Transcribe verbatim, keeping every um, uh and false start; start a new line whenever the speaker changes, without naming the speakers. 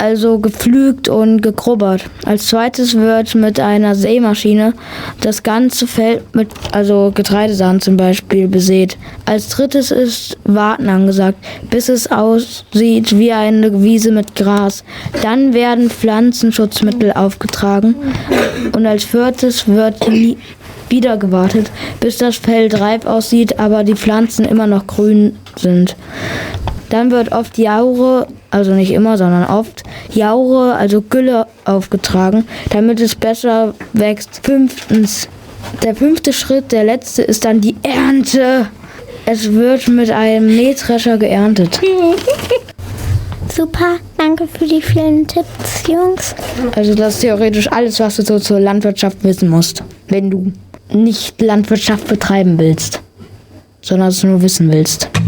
also gepflügt und gegrubbert. Als zweites wird mit einer Sämaschine das ganze Feld mit, also Getreidesamen zum Beispiel, besät. Als drittes ist Warten angesagt, bis es aussieht wie eine Wiese mit Gras. Dann werden Pflanzenschutzmittel aufgetragen und als viertes wird nie wieder gewartet, bis das Feld reif aussieht, aber die Pflanzen immer noch grün sind. Dann wird oft Jaure, also nicht immer, sondern oft, Jaure, also Gülle aufgetragen, damit es besser wächst. Fünftens, der fünfte Schritt, der letzte, ist dann die Ernte. Es wird mit einem Mähdrescher geerntet.
Super, danke für die vielen Tipps, Jungs.
Also das ist theoretisch alles, was du so zur Landwirtschaft wissen musst, wenn du nicht Landwirtschaft betreiben willst, sondern es nur wissen willst.